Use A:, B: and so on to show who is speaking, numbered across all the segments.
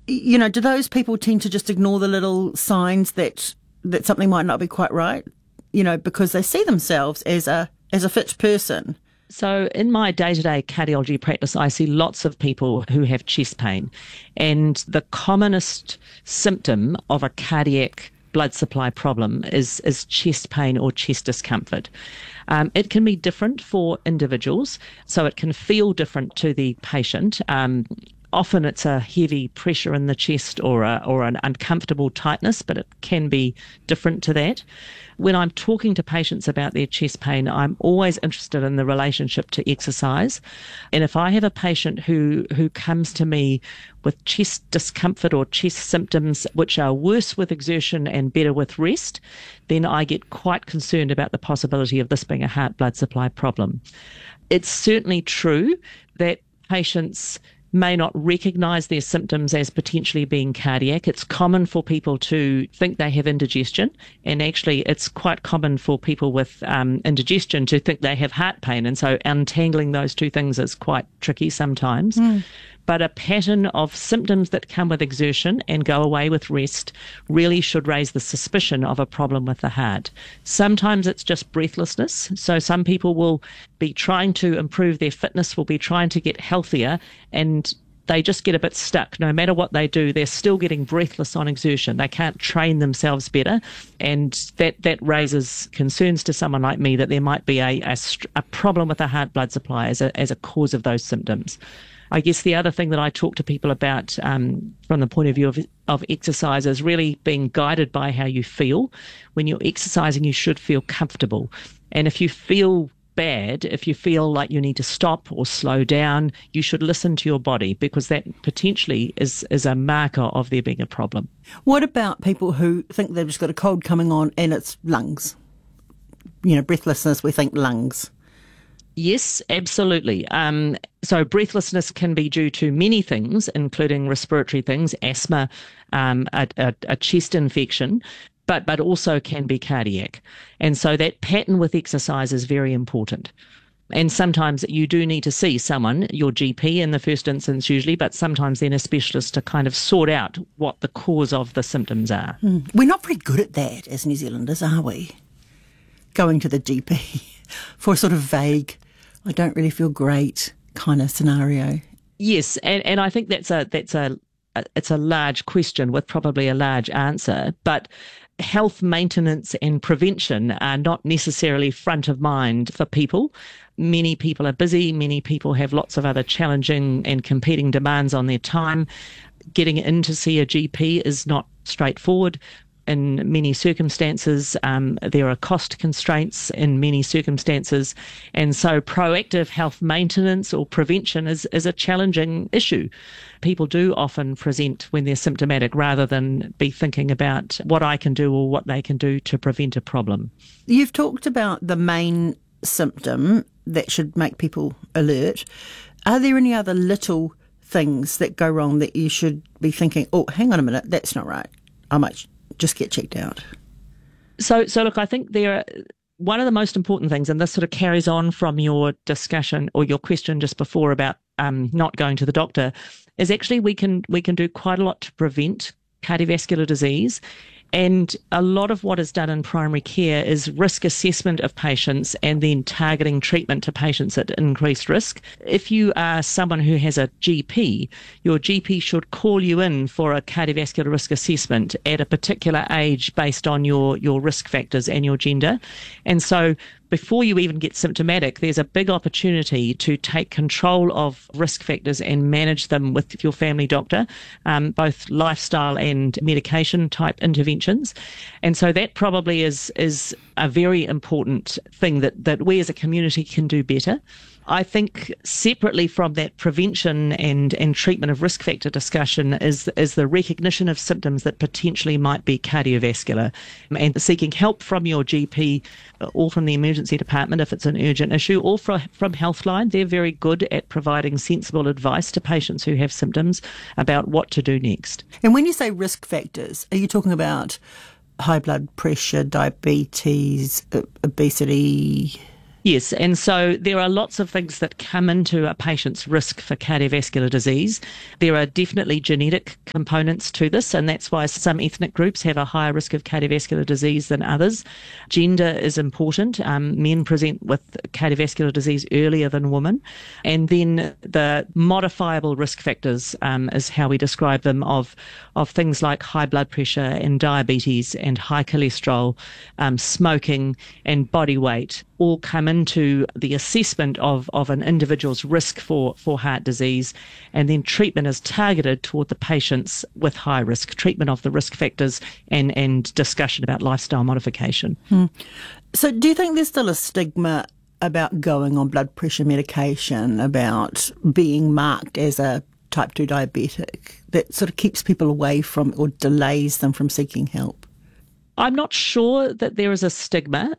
A: Do those people tend to just ignore the little signs that something might not be quite right, because they see themselves as a fit person?
B: So in my day-to-day cardiology practice, I see lots of people who have chest pain. And the commonest symptom of a cardiac blood supply problem is chest pain or chest discomfort. It can be different for individuals, so it can feel different to the patient. Often it's a heavy pressure in the chest or an uncomfortable tightness, but it can be different to that. When I'm talking to patients about their chest pain, I'm always interested in the relationship to exercise. And if I have a patient who comes to me with chest discomfort or chest symptoms which are worse with exertion and better with rest, then I get quite concerned about the possibility of this being a heart blood supply problem. It's certainly true that patients may not recognise their symptoms as potentially being cardiac. It's common for people to think they have indigestion, and actually it's quite common for people with indigestion to think they have heart pain, and so untangling those two things is quite tricky sometimes. But a pattern of symptoms that come with exertion and go away with rest really should raise the suspicion of a problem with the heart. Sometimes it's just breathlessness. So some people will be trying to improve their fitness, will be trying to get healthier, and they just get a bit stuck. No matter what they do, they're still getting breathless on exertion. They can't train themselves better. And that raises concerns to someone like me that there might be a problem with the heart blood supply as a cause of those symptoms. I guess the other thing that I talk to people about from the point of view of exercise is really being guided by how you feel. When you're exercising, you should feel comfortable. And if you feel bad, if you feel like you need to stop or slow down, you should listen to your body, because that potentially is a marker of there being a problem.
A: What about people who think they've just got a cold coming on and it's lungs? Breathlessness, we think lungs.
B: Yes, absolutely. So breathlessness can be due to many things, including respiratory things, asthma, a chest infection, but also can be cardiac. And so that pattern with exercise is very important. And sometimes you do need to see someone, your GP in the first instance usually, but sometimes then a specialist to kind of sort out what the cause of the symptoms are.
A: We're not very good at that as New Zealanders, are we? Going to the GP for a sort of vague, I don't really feel great kind of scenario.
B: Yes, and I think it's a large question with probably a large answer, but health maintenance and prevention are not necessarily front of mind for people. Many people are busy, many people have lots of other challenging and competing demands on their time. Getting in to see a GP is not straightforward. In many circumstances, there are cost constraints in many circumstances. And so proactive health maintenance or prevention is a challenging issue. People do often present when they're symptomatic rather than be thinking about what I can do or what they can do to prevent a problem.
A: You've talked about the main symptom that should make people alert. Are there any other little things that go wrong that you should be thinking, oh, hang on a minute, that's not right, I might just get checked out?
B: So look, I think one of the most important things, and this sort of carries on from your discussion or your question just before about not going to the doctor, is actually we can do quite a lot to prevent cardiovascular disease. And a lot of what is done in primary care is risk assessment of patients and then targeting treatment to patients at increased risk. If you are someone who has a GP, your GP should call you in for a cardiovascular risk assessment at a particular age based on your risk factors and your gender. And so before you even get symptomatic, there's a big opportunity to take control of risk factors and manage them with your family doctor, both lifestyle and medication type interventions. And so that probably is a very important thing that we as a community can do better. I think separately from that prevention and treatment of risk factor discussion is the recognition of symptoms that potentially might be cardiovascular, and seeking help from your GP or from the emergency department if it's an urgent issue, or from Healthline. They're very good at providing sensible advice to patients who have symptoms about what to do next.
A: And when you say risk factors, are you talking about high blood pressure, diabetes, obesity?
B: Yes, and so there are lots of things that come into a patient's risk for cardiovascular disease. There are definitely genetic components to this, and that's why some ethnic groups have a higher risk of cardiovascular disease than others. Gender is important. Men present with cardiovascular disease earlier than women. And then the modifiable risk factors is how we describe them of things like high blood pressure and diabetes and high cholesterol, smoking and body weight all come into the assessment of an individual's risk for heart disease, and then treatment is targeted toward the patients with high risk, treatment of the risk factors and discussion about lifestyle modification.
A: So do you think there's still a stigma about going on blood pressure medication, about being marked as a type 2 diabetic, that sort of keeps people away from or delays them from seeking help?
B: I'm not sure that there is a stigma.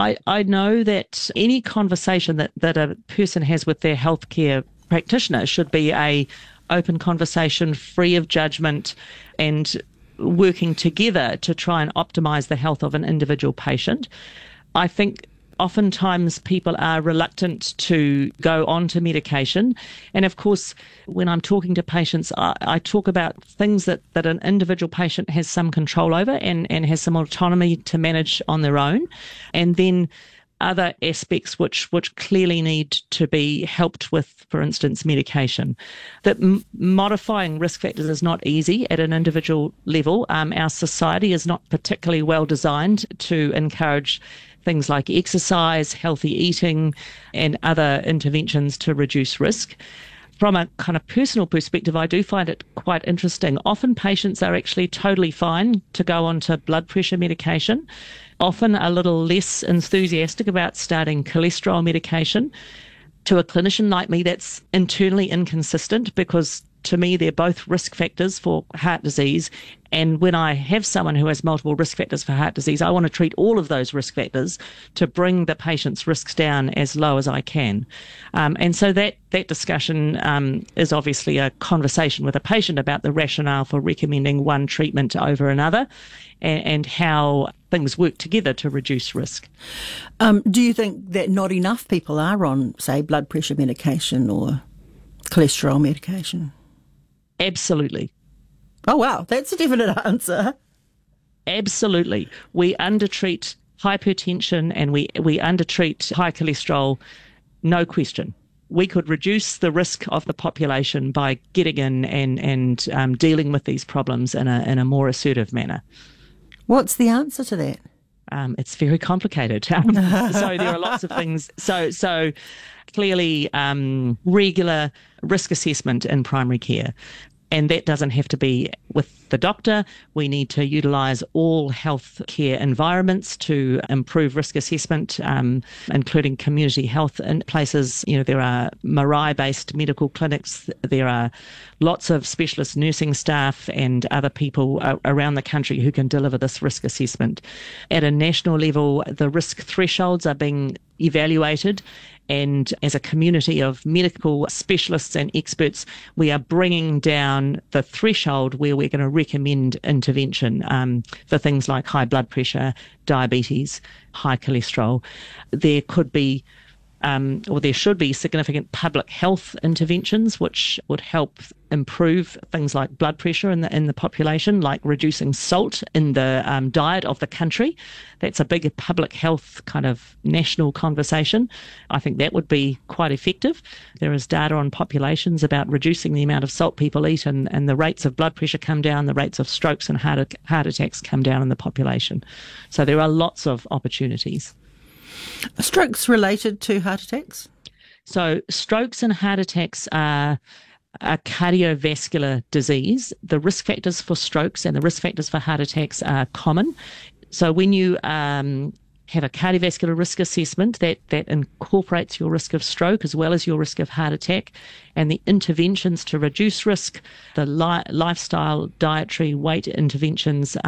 B: I know that any conversation that a person has with their healthcare practitioner should be a open conversation, free of judgment, and working together to try and optimise the health of an individual patient. I think oftentimes people are reluctant to go on to medication. And of course, when I'm talking to patients, I talk about things that an individual patient has some control over and has some autonomy to manage on their own. And then other aspects which clearly need to be helped with, for instance, medication. That modifying risk factors is not easy at an individual level. Our society is not particularly well designed to encourage things like exercise, healthy eating, and other interventions to reduce risk. From a kind of personal perspective, I do find it quite interesting. Often patients are actually totally fine to go on to blood pressure medication, often a little less enthusiastic about starting cholesterol medication. To a clinician like me, that's internally inconsistent because to me, they're both risk factors for heart disease. And when I have someone who has multiple risk factors for heart disease, I want to treat all of those risk factors to bring the patient's risks down as low as I can. And so that discussion is obviously a conversation with a patient about the rationale for recommending one treatment over another and how things work together to reduce risk.
A: Do you think that not enough people are on, say, blood pressure medication or cholesterol medication?
B: Absolutely.
A: Oh, wow. That's a definite answer.
B: Absolutely. We undertreat hypertension and we undertreat high cholesterol, no question. We could reduce the risk of the population by getting in and dealing with these problems in a more assertive manner.
A: What's the answer to that?
B: It's very complicated. So there are lots of things. So clearly regular risk assessment in primary care. And that doesn't have to be with the doctor. We need to utilise all healthcare environments to improve risk assessment, including community health in places. You know, there are Marae-based medical clinics. There are lots of specialist nursing staff and other people around the country who can deliver this risk assessment. At a national level, the risk thresholds are being evaluated. And as a community of medical specialists and experts, we are bringing down the threshold where we're going to recommend intervention for things like high blood pressure, diabetes, high cholesterol. There could be or there should be significant public health interventions which would help improve things like blood pressure in the population, like reducing salt in the diet of the country. That's a big public health kind of national conversation. I think that would be quite effective. There is data on populations about reducing the amount of salt people eat, and the rates of blood pressure come down, the rates of strokes and heart attacks come down in the population. So there are lots of opportunities.
A: Are strokes related to heart attacks?
B: So strokes and heart attacks are a cardiovascular disease. The risk factors for strokes and the risk factors for heart attacks are common. So when you have a cardiovascular risk assessment that incorporates your risk of stroke as well as your risk of heart attack, and the interventions to reduce risk, the lifestyle, dietary, weight interventions,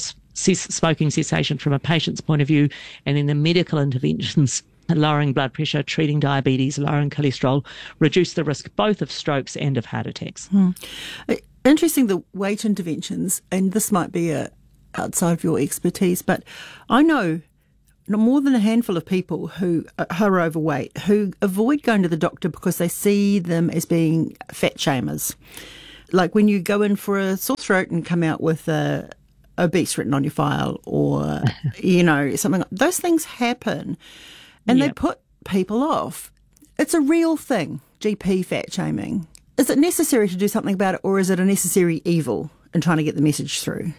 B: smoking cessation from a patient's point of view, and then the medical interventions, lowering blood pressure, treating diabetes, lowering cholesterol, reduce the risk both of strokes and of heart attacks.
A: Interesting, the weight interventions, and this might be outside of your expertise, but I know more than a handful of people who are overweight who avoid going to the doctor because they see them as being fat shamers. Like when you go in for a sore throat and come out with obese written on your file, or, something. Those things happen and they put people off. It's a real thing, GP fat shaming. Is it necessary to do something about it, or is it a necessary evil in trying to get the message through?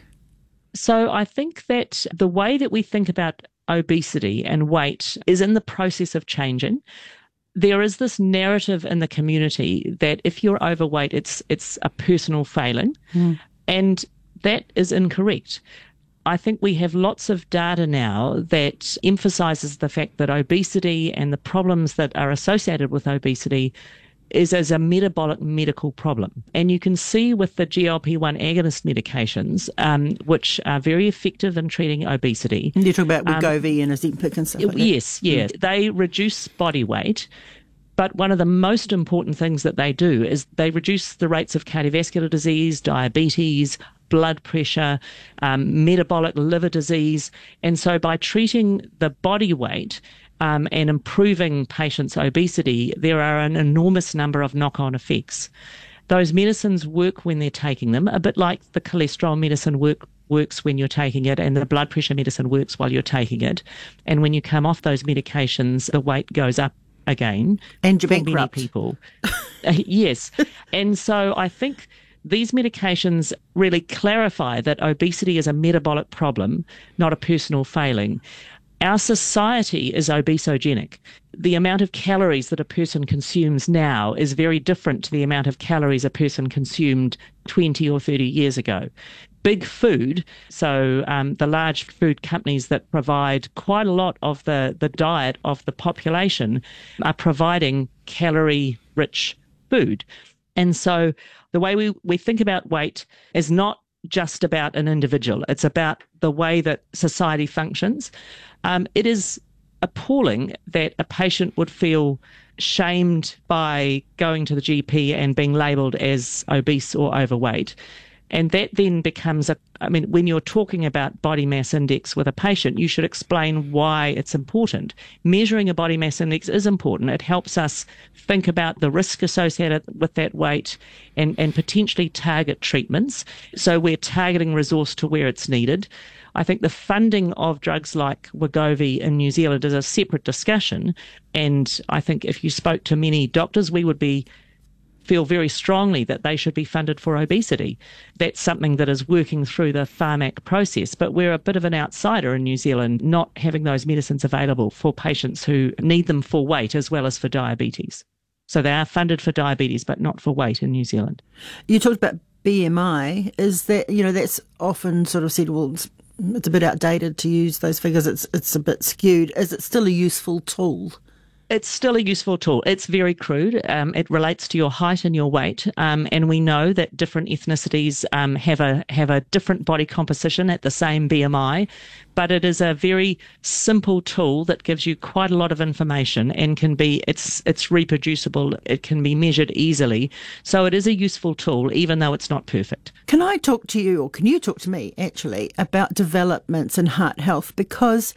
B: So I think that the way that we think about obesity and weight is in the process of changing. There is this narrative in the community that if you're overweight, it's a personal failing, and that is incorrect. I think we have lots of data now that emphasises the fact that obesity and the problems that are associated with obesity is as a metabolic medical problem. And you can see with the GLP-1 agonist medications, which are very effective in treating obesity.
A: And you talk about Wegovy and Ozempic and stuff like that.
B: Yes, yeah. They reduce body weight. But one of the most important things that they do is they reduce the rates of cardiovascular disease, diabetes, blood pressure, metabolic liver disease. And so by treating the body weight and improving patients' obesity, there are an enormous number of knock-on effects. Those medicines work when they're taking them, a bit like the cholesterol medicine works when you're taking it, and the blood pressure medicine works while you're taking it. And when you come off those medications, the weight goes up again.
A: And you're
B: for
A: bankrupt.
B: Many people. Yes. And so I think these medications really clarify that obesity is a metabolic problem, not a personal failing. Our society is obesogenic. The amount of calories that a person consumes now is very different to the amount of calories a person consumed 20 or 30 years ago. Big food, so the large food companies that provide quite a lot of the diet of the population are providing calorie-rich food. And so the way we think about weight is not just about an individual. It's about the way that society functions. It is appalling that a patient would feel shamed by going to the GP and being labelled as obese or overweight. And that then becomes when you're talking about body mass index with a patient, you should explain why it's important. Measuring a body mass index is important. It helps us think about the risk associated with that weight and potentially target treatments. So we're targeting resource to where it's needed. I think the funding of drugs like Wegovy in New Zealand is a separate discussion. And I think if you spoke to many doctors, we would feel very strongly that they should be funded for obesity. That's something that is working through the PHARMAC process, but we're a bit of an outsider in New Zealand, not having those medicines available for patients who need them for weight as well as for diabetes. So they are funded for diabetes, but not for weight in New Zealand.
A: You talked about BMI. Is that, that's often sort of said, well, it's a bit outdated to use those figures. It's a bit skewed. Is it still a useful tool?
B: It's still a useful tool. It's very crude. It relates to your height and your weight, and we know that different ethnicities have a different body composition at the same BMI, but it is a very simple tool that gives you quite a lot of information and it's reproducible. It can be measured easily, so it is a useful tool, even though it's not perfect.
A: Can I talk to you, or can you talk to me actually, about developments in heart health? Because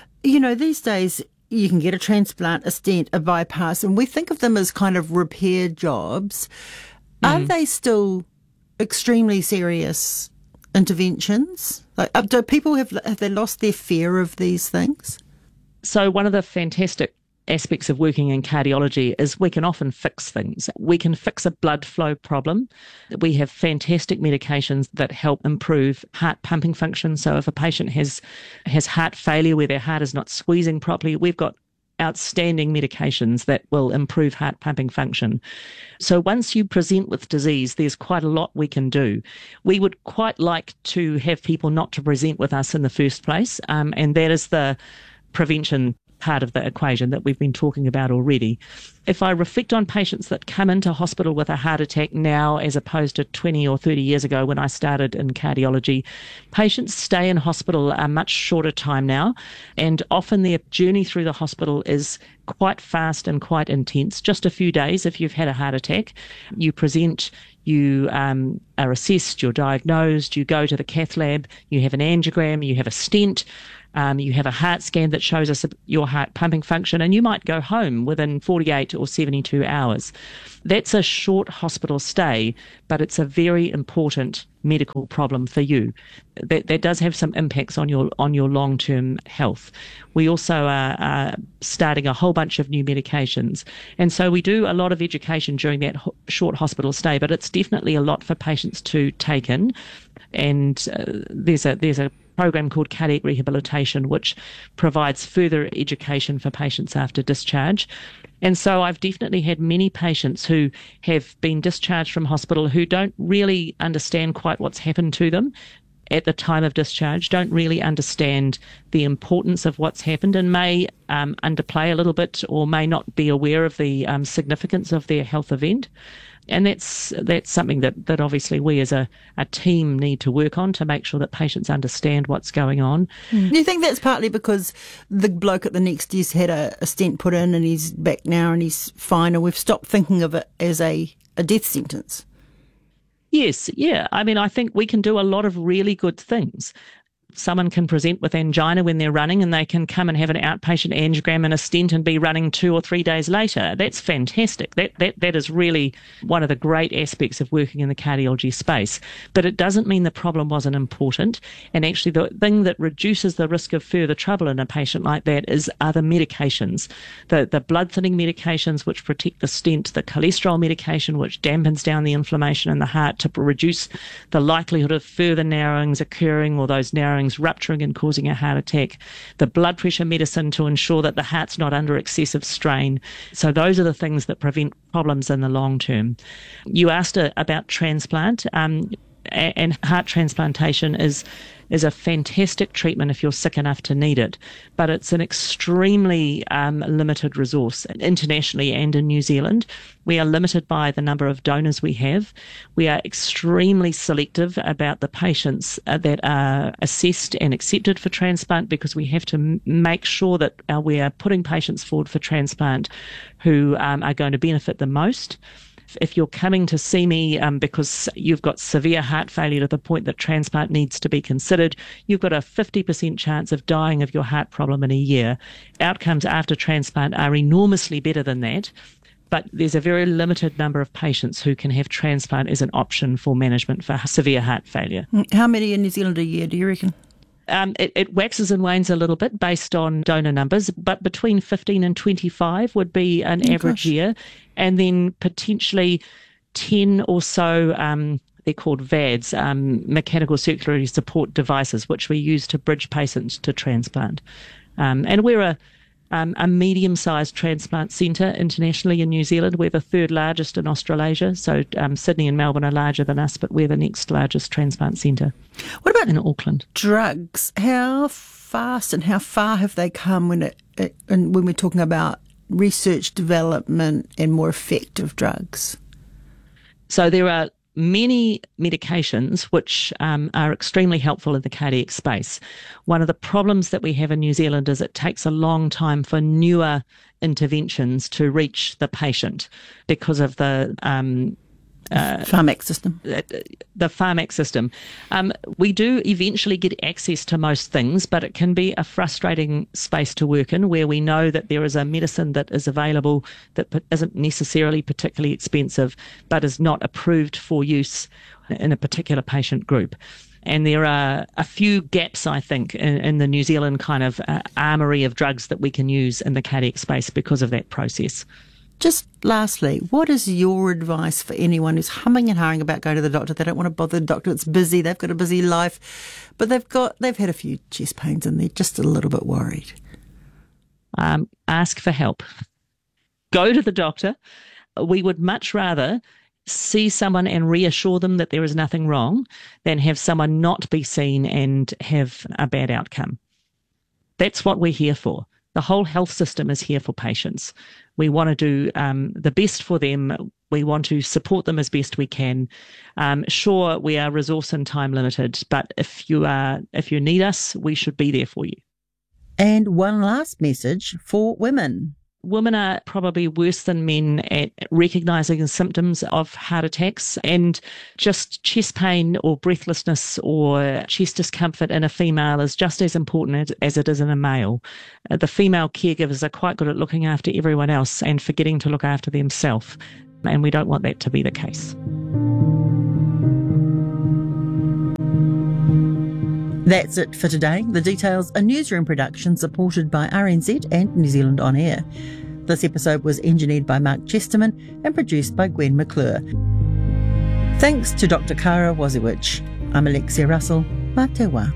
A: these days, you can get a transplant, a stent, a bypass, and we think of them as kind of repair jobs. Are they still extremely serious interventions? Like, do people have they lost their fear of these things?
B: So one of the fantastic aspects of working in cardiology is we can often fix things. We can fix a blood flow problem. We have fantastic medications that help improve heart pumping function. So if a patient has heart failure where their heart is not squeezing properly, we've got outstanding medications that will improve heart pumping function. So once you present with disease, there's quite a lot we can do. We would quite like to have people not to present with us in the first place, and that is the prevention part of the equation that we've been talking about already. If I reflect on patients that come into hospital with a heart attack now as opposed to 20 or 30 years ago when I started in cardiology, patients stay in hospital a much shorter time now, and often their journey through the hospital is quite fast and quite intense. Just a few days if you've had a heart attack. You present, you are assessed, you're diagnosed, you go to the cath lab, you have an angiogram, you have a stent, You have a heart scan that shows us your heart pumping function, and you might go home within 48 or 72 hours. That's a short hospital stay, but it's a very important medical problem for you. That does have some impacts on your long-term health. We also are starting a whole bunch of new medications, and so we do a lot of education during that short hospital stay. But it's definitely a lot for patients to take in, and there's a program called Cardiac Rehabilitation, which provides further education for patients after discharge. And so I've definitely had many patients who have been discharged from hospital who don't really understand quite what's happened to them at the time of discharge, don't really understand the importance of what's happened, and may underplay a little bit or may not be aware of the significance of their health event. And that's something that obviously we as a team need to work on to make sure that patients understand what's going on.
A: Do you think that's partly because the bloke at the next desk had a stent put in and he's back now and he's fine, and we've stopped thinking of it as a death sentence?
B: Yes, yeah. I mean, I think we can do a lot of really good things. Someone can present with angina when they're running, and they can come and have an outpatient angiogram and a stent and be running 2 or 3 days later. That's fantastic. That is really one of the great aspects of working in the cardiology space. But it doesn't mean the problem wasn't important. And actually, the thing that reduces the risk of further trouble in a patient like that is other medications. The blood thinning medications which protect the stent, the cholesterol medication which dampens down the inflammation in the heart to reduce the likelihood of further narrowings occurring, or those narrowings rupturing and causing a heart attack, the blood pressure medicine to ensure that the heart's not under excessive strain. So those are the things that prevent problems in the long term. You asked about transplant, and heart transplantation is a fantastic treatment if you're sick enough to need it, but it's an extremely limited resource internationally and in New Zealand. We are limited by the number of donors we have. We are extremely selective about the patients that are assessed and accepted for transplant, because we have to make sure that we are putting patients forward for transplant who are going to benefit the most. If you're coming to see me because you've got severe heart failure to the point that transplant needs to be considered, you've got a 50% chance of dying of your heart problem in a year. Outcomes after transplant are enormously better than that, but there's a very limited number of patients who can have transplant as an option for management for severe heart failure.
A: How many in New Zealand a year, do you reckon?
B: It waxes and wanes a little bit based on donor numbers, but between 15 and 25 would be an average year. And then potentially 10 or so, they're called VADs, mechanical circulatory support devices, which we use to bridge patients to transplant. And we're a medium-sized transplant centre internationally in New Zealand. We're the third largest in Australasia. So Sydney and Melbourne are larger than us, but we're the next largest transplant centre.
A: What about
B: in Auckland?
A: Drugs? How fast and how far have they come when we're talking about research, development, and more effective drugs?
B: So there are many medications which are extremely helpful in the cardiac space. One of the problems that we have in New Zealand is it takes a long time for newer interventions to reach the patient because of the
A: Pharmac system.
B: The Pharmac system. We do eventually get access to most things, but it can be a frustrating space to work in, where we know that there is a medicine that is available that isn't necessarily particularly expensive, but is not approved for use in a particular patient group. And there are a few gaps, I think, in the New Zealand kind of armoury of drugs that we can use in the cardiac space because of that process.
A: Just lastly, what is your advice for anyone who's humming and hawing about going to the doctor? They don't want to bother the doctor. It's busy. They've got a busy life, but they've had a few chest pains and they're just a little bit worried.
B: Ask for help. Go to the doctor. We would much rather see someone and reassure them that there is nothing wrong than have someone not be seen and have a bad outcome. That's what we're here for. The whole health system is here for patients. We want to do the best for them. We want to support them as best we can. Sure, we are resource and time limited, but if you need us, we should be there for you.
A: And one last message for women.
B: Women are probably worse than men at recognising the symptoms of heart attacks, and just chest pain or breathlessness or chest discomfort in a female is just as important as it is in a male. The female caregivers are quite good at looking after everyone else and forgetting to look after themselves, and we don't want that to be the case.
A: That's it for today. The Details, a newsroom production supported by RNZ and New Zealand On Air. This episode was engineered by Mark Chesterman and produced by Gwen McClure. Thanks to Dr. Kara Waziewicz. I'm Alexia Russell. Mā te wā.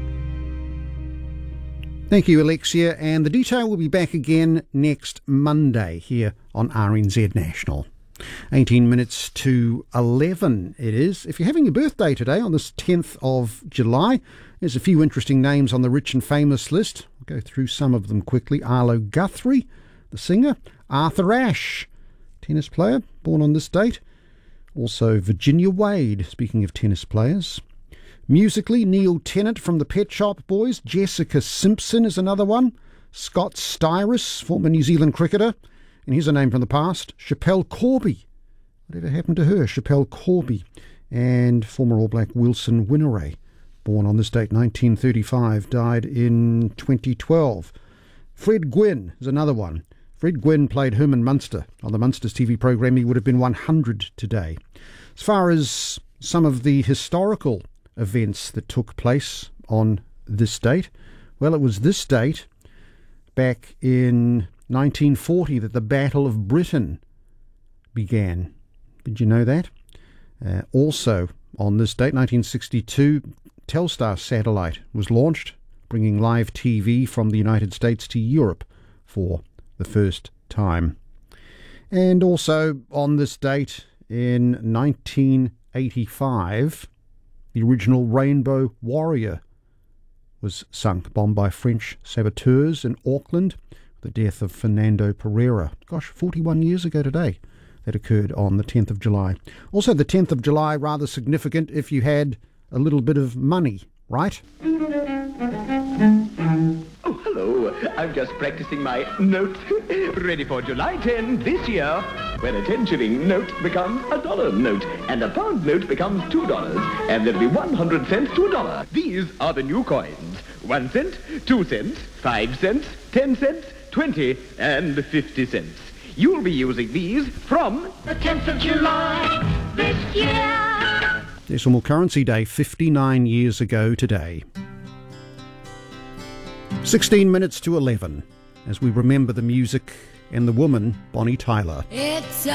C: Thank you, Alexia. And The Detail will be back again next Monday here on RNZ National. 18 minutes to 11 it is. If you're having your birthday today on this 10th of July, there's a few interesting names on the rich and famous list. I'll go through some of them quickly. Arlo Guthrie, the singer. Arthur Ashe, tennis player, born on this date. Also Virginia Wade, speaking of tennis players. Musically, Neil Tennant from the Pet Shop Boys. Jessica Simpson is another one. Scott Styris, former New Zealand cricketer. And here's a name from the past, Chappelle Corby. Whatever happened to her? Chappelle Corby. And former All Black Wilson Winnere, born on this date, 1935, died in 2012. Fred Gwynne is another one. Fred Gwynne played Herman Munster on the Munsters TV programme. He would have been 100 today. As far as some of the historical events that took place on this date, well, it was this date back in 1940 that the Battle of Britain began. Did you know that? Also on this date, 1962, Telstar satellite was launched, bringing live TV from the United States to Europe for the first time. And also on this date in 1985, the original Rainbow Warrior was sunk, bombed by French saboteurs in Auckland, the death of Fernando Pereira. 41 years ago today that occurred on the 10th of July. Also the 10th of July, rather significant if you had a little bit of money, right?
D: Oh, hello. I'm just practicing my note. Ready for July 10 this year, when a 10-shilling note becomes a dollar note, and a pound note becomes $2, and there'll be 100 cents to a dollar. These are the new coins. 1 cent, 2 cents, 5 cents, 10 cents, 20, and 50 cents. You'll be using these from
E: the 10th of July this year.
C: Decimal Currency Day, 59 years ago today. 16 minutes to 11, as we remember the music and the woman, Bonnie Tyler.
E: It's a